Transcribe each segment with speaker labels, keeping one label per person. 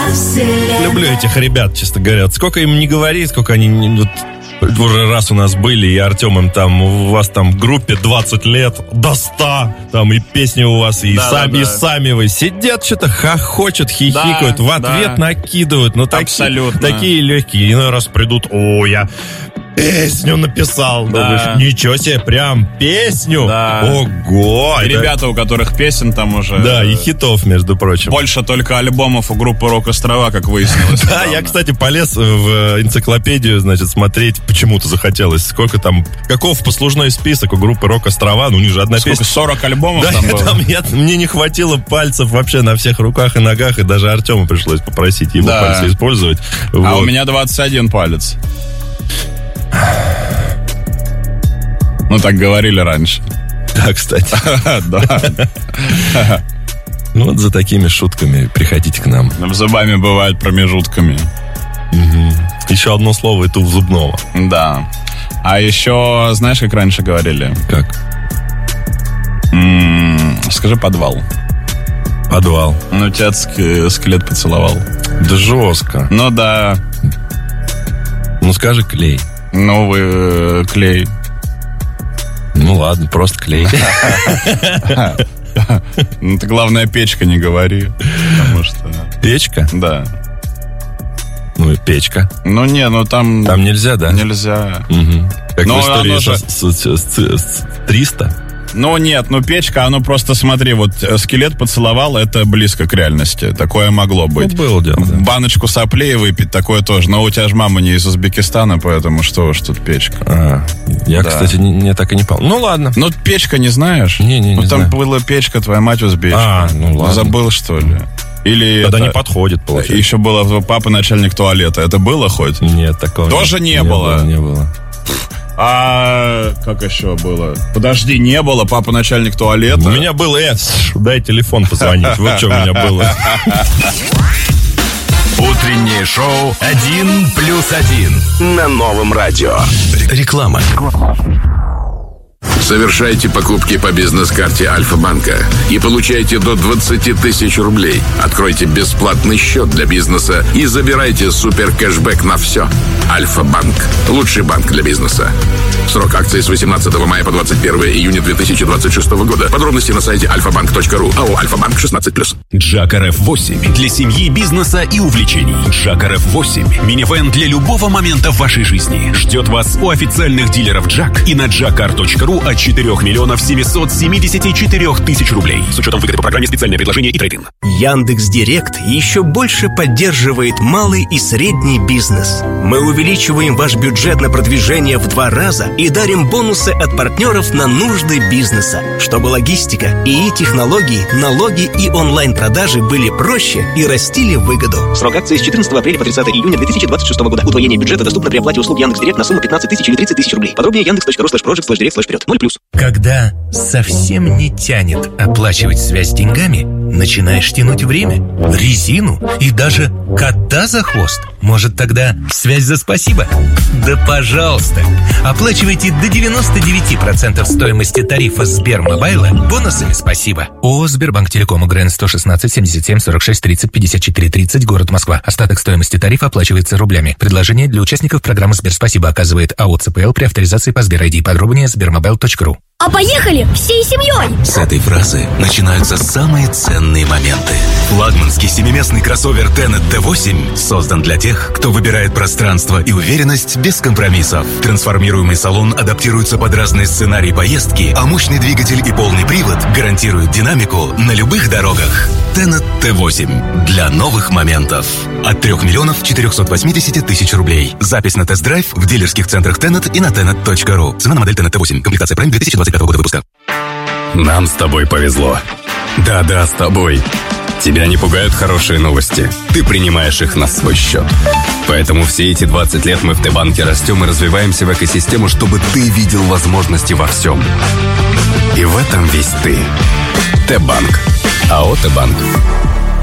Speaker 1: Люблю этих ребят, честно говоря. Сколько им не говори, сколько они... Уже раз у нас были, и Артем им там, у вас там в группе 20 лет, до 100, там и песни у вас, и сами вы сидят, что-то хохочут, хихикают, в ответ накидывают. Ну, такие легкие. Иной раз придут, я песню написал. Да. Ничего себе, прям песню. Да. Ого!
Speaker 2: И ребята, у которых песен там уже...
Speaker 1: Да, и хитов, между прочим.
Speaker 2: Больше только альбомов у группы «Рок-Острова», как выяснилось.
Speaker 1: Да, я, кстати, полез в энциклопедию, значит, смотреть, почему-то захотелось. Сколько там, каков послужной список у группы «Рок-Острова». Ну, у них же одна песня.
Speaker 2: 40 альбомов там было?
Speaker 1: Мне не хватило пальцев вообще на всех руках и ногах, и даже Артему пришлось попросить его пальцы использовать.
Speaker 2: А у меня 21 палец. Ну, так говорили раньше.
Speaker 1: Да, кстати.
Speaker 2: Да.
Speaker 1: Ну, вот за такими шутками приходите к нам.
Speaker 2: Зубами бывают промежутками.
Speaker 1: Еще одно слово, и туф зубного.
Speaker 2: Да. А еще, знаешь, как раньше говорили?
Speaker 1: Как?
Speaker 2: Скажи подвал.
Speaker 1: Подвал.
Speaker 2: Ну, тебя скелет поцеловал.
Speaker 1: Да жестко.
Speaker 2: Ну, да.
Speaker 1: Ну, скажи клей.
Speaker 2: Новый клей.
Speaker 1: Ну ладно, просто клей.
Speaker 2: Ну ты, главное, печка не говори. Потому что...
Speaker 1: Печка?
Speaker 2: Да.
Speaker 1: Ну и печка.
Speaker 2: Ну не, ну там...
Speaker 1: Там нельзя, да?
Speaker 2: Нельзя.
Speaker 1: Как в истории с 300.
Speaker 2: Ну нет, ну печка, оно просто, смотри, вот скелет поцеловал, это близко к реальности. Такое могло быть.
Speaker 1: Ну, было дело, да.
Speaker 2: Баночку соплей выпить, такое тоже. Но у тебя же мама не из Узбекистана, поэтому что уж тут печка.
Speaker 1: Я, кстати, не так и не понял. Ну ладно.
Speaker 2: Ну печка не знаешь?
Speaker 1: Не
Speaker 2: там
Speaker 1: знаю.
Speaker 2: была печка, твоя мать узбечка.
Speaker 1: Ну ладно.
Speaker 2: Забыл, что ли? Или
Speaker 1: тогда не подходит, получается.
Speaker 2: Еще было папа начальник туалета. Это было хоть?
Speaker 1: Нет, такого
Speaker 2: тоже не было.
Speaker 1: Не было.
Speaker 2: А как еще было? Подожди, не было, папа начальник туалета.
Speaker 1: У меня был дай телефон позвонить. Вот что у меня было.
Speaker 3: Утреннее шоу «1+1» на Новом радио. Реклама.
Speaker 4: Совершайте покупки по бизнес-карте Альфа-банка и получайте до 20 тысяч рублей. Откройте бесплатный счет для бизнеса и забирайте супер кэшбэк на все. Альфа-банк. Лучший банк для бизнеса. Срок акции с 18 мая по 21 июня 2026 года. Подробности на сайте alfabank.ru. АО «Альфа-банк» 16+.
Speaker 3: Джак RF8 для семьи, бизнеса и увлечений. Джак RF8 – минивэн для любого момента в вашей жизни. Ждет вас у официальных дилеров Джак и на jakar.ru от 4 миллионов 774 тысяч рублей. С учетом выгоды по программе «Специальное предложение» и трейд-ин.
Speaker 5: Яндекс.Директ еще больше поддерживает малый и средний бизнес. Мы увеличиваем ваш бюджет на продвижение в 2 раза и дарим бонусы от партнеров на нужды бизнеса, чтобы логистика, ИИ-технологии, налоги и онлайн-продажи были проще и растили выгоду. Срок акции с 14 апреля по 30 июня 2026 года. Удвоение бюджета доступно при оплате услуг Яндекс.Директ на сумму 15 тысяч или 30 тысяч рублей. Подробнее yandex.ru/project/direct/вперед. 0+.
Speaker 6: Когда совсем не тянет оплачивать связь деньгами, начинаешь тянуть время, резину и даже кота за хвост. Может, тогда связь за спасибо? Да пожалуйста! Оплачивайте до 99% стоимости тарифа Сбермобайла бонусами спасибо. ООО «Сбербанк Телеком», УГРН 116 77 46 30 54 30, город Москва. Остаток стоимости тарифа оплачивается рублями. Предложение для участников программы «Сберспасибо» оказывает АО «ЦПЛ» при авторизации по Сбер-ID. Подробнее sbermobile.ru.
Speaker 7: А поехали всей семьей!
Speaker 3: С этой фразы начинаются самые ценные моменты. Флагманский семиместный кроссовер Tenet T8 создан для тех, кто выбирает пространство и уверенность без компромиссов. Трансформируемый салон адаптируется под разные сценарии поездки, а мощный двигатель и полный привод гарантируют динамику на любых дорогах. Tenet T8 для новых моментов. От 3 миллионов 480 тысяч рублей. Запись на тест-драйв в дилерских центрах Tenet и на tenet.ru. Цена на модель Tenet T8. Комплектация Prime 2025 года выпуска.
Speaker 8: Нам с тобой повезло. Да-да, с тобой. Тебя не пугают хорошие новости. Ты принимаешь их на свой счет. Поэтому все эти 20 лет мы в Т-банке растем и развиваемся в экосистему, чтобы ты видел возможности во всем. И в этом весь ты. Т-банк. АО «Т-банк».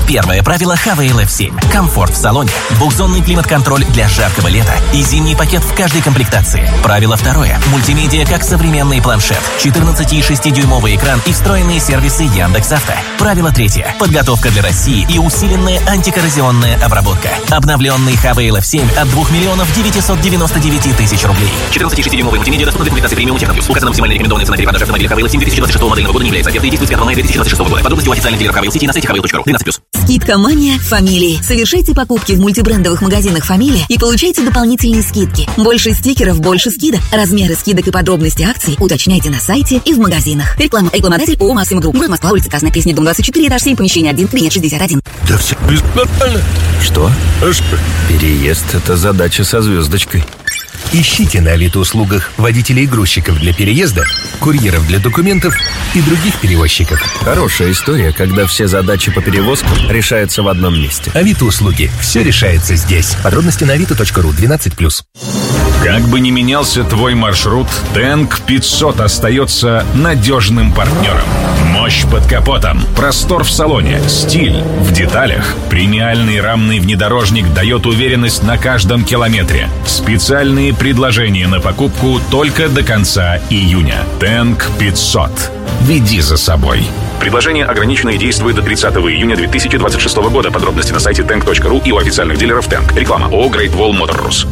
Speaker 9: Первое правило Havail F7. Комфорт в салоне, двухзонный климат-контроль для жаркого лета и зимний пакет в каждой комплектации. Правило второе. Мультимедиа как современный планшет, 14,6-дюймовый экран и встроенные сервисы Яндекс.Авто. Правило третье. Подготовка для России и усиленная антикоррозионная обработка. Обновленный Havail F7 от 2 999 000 рублей. 14,6-дюймовый мультимедиа доступен для комплектации премиум Технобюс. Указана максимальная рекомендованная цена при продаже автомобиля Havail F7 2026 модельного года не является офертой и действует с 5 мая 2026 года. Подробности у официальных дилеров Havail сети на сайте havail.ru. 13+.
Speaker 10: Скидка «Мания» Фамилии. Совершайте покупки в мультибрендовых магазинах «Фамилия» и получайте дополнительные скидки. Больше стикеров, больше скидок. Размеры скидок и подробности акций уточняйте на сайте и в магазинах. Реклама. Рекламодатель ООО «Максима Групп». Город Москва, улица Красная Пресня, дом 24, этаж 7, помещение 1, клиент 61.
Speaker 11: Да все нормально. Что? Переезд — это задача со звездочкой.
Speaker 6: Ищите на Авито-услугах водителей и грузчиков для переезда, курьеров для документов и других перевозчиков.
Speaker 11: Хорошая история, когда все задачи по перевозкам решаются в одном месте.
Speaker 6: Авито-услуги. Все решается здесь. Подробности на avito.ru. 12+.
Speaker 12: Как бы ни менялся твой маршрут, Тенк 500 остается надежным партнером. Мощь под капотом, простор в салоне, стиль в деталях. Премиальный рамный внедорожник дает уверенность на каждом километре. Специальные предложения на покупку только до конца июня. Тенк 500. Веди за собой. Предложение ограничено и действует до 30 июня 2026 года. Подробности на сайте tank.ru и у официальных дилеров Тенк. Реклама ООО Great Wall Motors.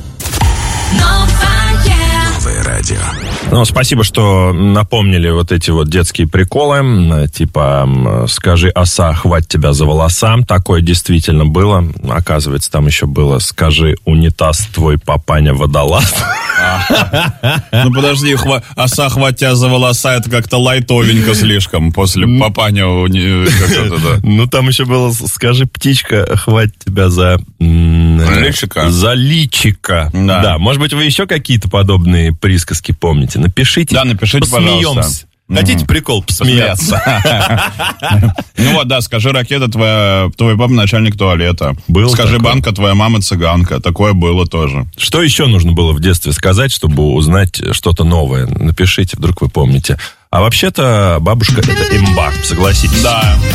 Speaker 3: Новое радио.
Speaker 1: Ну, спасибо, что напомнили вот эти вот детские приколы, типа «Скажи, оса, хвать тебя за волоса». Такое действительно было. Оказывается, там еще было «Скажи, унитаз твой папаня водолаз».
Speaker 2: Ну, подожди, оса, хвать тебя за волоса, это как-то лайтовенько слишком после папаня.
Speaker 1: Ну, там еще было «Скажи, птичка, хвать тебя за...
Speaker 2: личико».
Speaker 1: За личико. Да, может быть, вы еще какие-то подобные присказки помните? Напишите.
Speaker 2: Да, напишите, пожалуйста.
Speaker 1: Хотите прикол посмеяться?
Speaker 2: Ну вот, да, скажи, ракета, твой папа начальник туалета. Скажи, банка, твоя мама цыганка. Такое было тоже.
Speaker 1: Что еще нужно было в детстве сказать, чтобы узнать что-то новое? Напишите, вдруг вы помните. А вообще-то бабушка — это имба, согласитесь.
Speaker 2: Да.